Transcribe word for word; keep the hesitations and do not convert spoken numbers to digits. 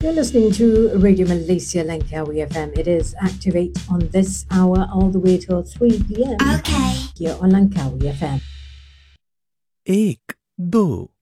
You're listening to Radio Malaysia Langkawi F M. It is Activate on this hour all the way till three p.m. Okay. here on Langkawi F M. एक दो